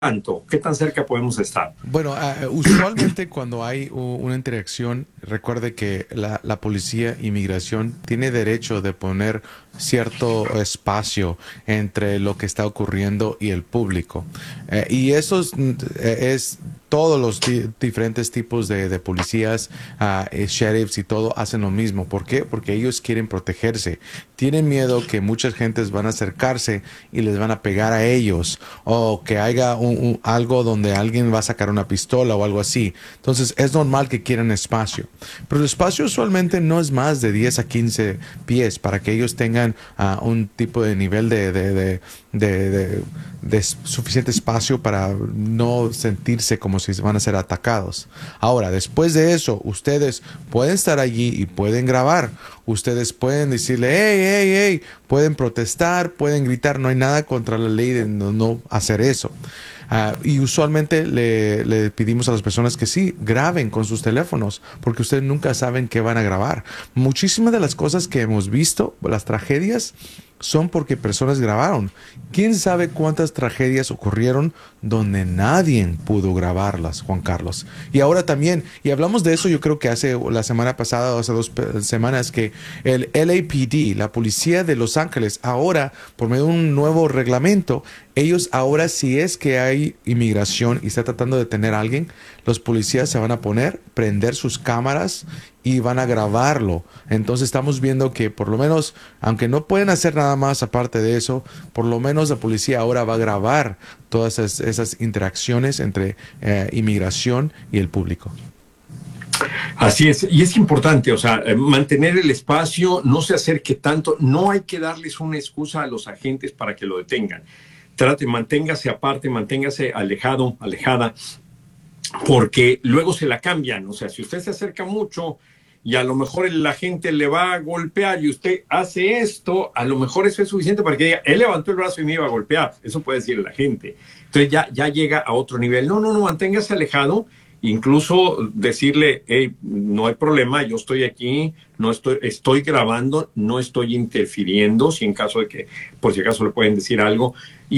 tanto? ¿Qué tan cerca podemos estar? Bueno, usualmente cuando hay una interacción, recuerde que la policía inmigración tiene derecho de poner cierto espacio entre lo que está ocurriendo y el público. Y eso es todos los diferentes tipos de policías, sheriffs y todo hacen lo mismo. ¿Por qué? Porque ellos quieren protegerse. Tienen miedo que muchas gentes van a acercarse y les van a pegar a ellos o que haya algo donde alguien va a sacar una pistola o algo así. Entonces es normal que quieran espacio. Pero el espacio usualmente no es más de 10 a 15 pies para que ellos tengan un tipo de nivel de suficiente espacio para no sentirse como si van a ser atacados. Ahora, después de eso, ustedes pueden estar allí y pueden grabar. Ustedes pueden decirle, hey, hey, hey, pueden protestar, pueden gritar. No hay nada contra la ley de no hacer eso. Y usualmente le pedimos a las personas que sí, graben con sus teléfonos, porque ustedes nunca saben qué van a grabar. Muchísimas de las cosas que hemos visto, las tragedias, son porque personas grabaron. ¿Quién sabe cuántas tragedias ocurrieron donde nadie pudo grabarlas, Juan Carlos? Y ahora también, y hablamos de eso yo creo que hace la semana pasada o hace 2 semanas, que el LAPD, la policía de Los Ángeles, ahora, por medio de un nuevo reglamento, ellos ahora si es que hay inmigración y está tratando de detener a alguien, los policías se van a prender sus cámaras y van a grabarlo. Entonces estamos viendo que por lo menos, aunque no pueden hacer nada más aparte de eso, por lo menos la policía ahora va a grabar todas esas interacciones entre inmigración y el público. Así es, y es importante, o sea, mantener el espacio, no se acerque tanto, no hay que darles una excusa a los agentes para que lo detengan. Trate, manténgase aparte, manténgase alejado, alejada, porque luego se la cambian. O sea, si usted se acerca mucho y a lo mejor el agente le va a golpear y usted hace esto, a lo mejor eso es suficiente para que diga, él levantó el brazo y me iba a golpear. Eso puede decir el agente. Entonces ya llega a otro nivel. No, manténgase alejado. Incluso decirle, hey, no hay problema, yo estoy aquí, no estoy grabando, no estoy interfiriendo, si en caso de que, por si acaso le pueden decir algo. Y